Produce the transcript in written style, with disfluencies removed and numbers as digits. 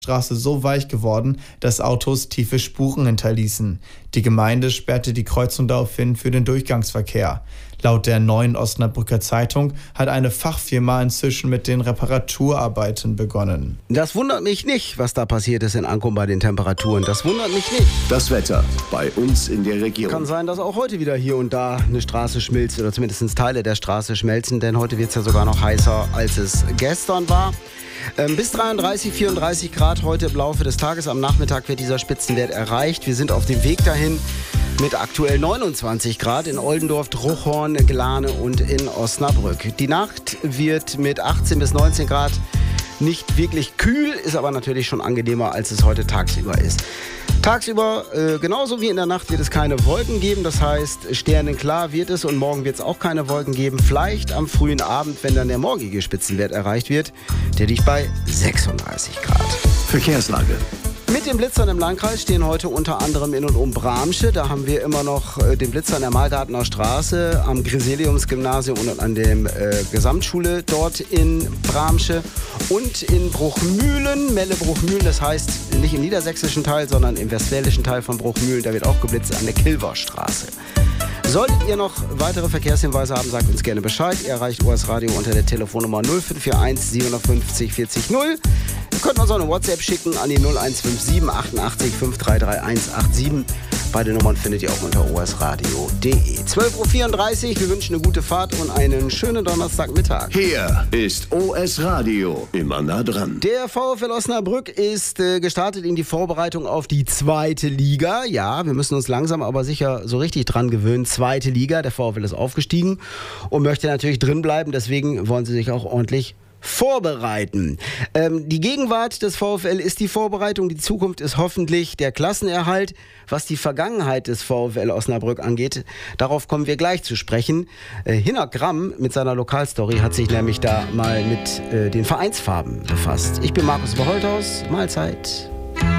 Straße so weich geworden, dass Autos tiefe Spuren hinterließen. Die Gemeinde sperrte die Kreuzung daraufhin für den Durchgangsverkehr. Laut der Neuen Osnabrücker Zeitung hat eine Fachfirma inzwischen mit den Reparaturarbeiten begonnen. Das wundert mich nicht, was da passiert ist in Ankum bei den Temperaturen. Das wundert mich nicht. Das Wetter bei uns in der Region. Kann sein, dass auch heute wieder hier und da eine Straße schmilzt oder zumindest Teile der Straße schmelzen, denn heute wird es ja sogar noch heißer, als es gestern war. Bis 33, 34 Grad heute im Laufe des Tages. Am Nachmittag wird dieser Spitzenwert erreicht. Wir sind auf dem Weg dahin mit aktuell 29 Grad in Oldendorf, Truchhorn, Glane und in Osnabrück. Die Nacht wird mit 18 bis 19 Grad nicht wirklich kühl, ist aber natürlich schon angenehmer, als es heute tagsüber ist. Tagsüber, genauso wie in der Nacht, wird es keine Wolken geben. Das heißt, sternenklar wird es und morgen wird es auch keine Wolken geben. Vielleicht am frühen Abend, wenn dann der morgige Spitzenwert erreicht wird. Der liegt bei 36 Grad. Verkehrslage. Mit den Blitzern im Landkreis stehen heute unter anderem in und um Bramsche. Da haben wir immer noch den Blitzer an der Malgartener Straße, am Griseliums-Gymnasium und an der Gesamtschule dort in Bramsche. Und in Bruchmühlen, Melle-Bruchmühlen, das heißt nicht im niedersächsischen Teil, sondern im westfälischen Teil von Bruchmühlen. Da wird auch geblitzt an der Kilverstraße. Solltet ihr noch weitere Verkehrshinweise haben, sagt uns gerne Bescheid. Ihr erreicht OS Radio unter der Telefonnummer 0541 750 40 0. Ihr könnt uns auch eine WhatsApp schicken an die 0157 88 533 187. Beide Nummern findet ihr auch unter osradio.de. 12.34 Uhr, wir wünschen eine gute Fahrt und einen schönen Donnerstagmittag. Hier ist OS Radio, immer nah dran. Der VfL Osnabrück ist gestartet in die Vorbereitung auf die zweite Liga. Ja, wir müssen uns langsam aber sicher so richtig dran gewöhnen. Zweite Liga, der VfL ist aufgestiegen und möchte natürlich drin bleiben. Deswegen wollen sie sich auch ordentlich vorbereiten. Die Gegenwart des VfL ist die Vorbereitung, die Zukunft ist hoffentlich der Klassenerhalt. Was die Vergangenheit des VfL Osnabrück angeht, darauf kommen wir gleich zu sprechen. Hinak Gramm mit seiner Lokalstory hat sich nämlich da mal mit den Vereinsfarben befasst. Ich bin Markus Holthaus, Mahlzeit.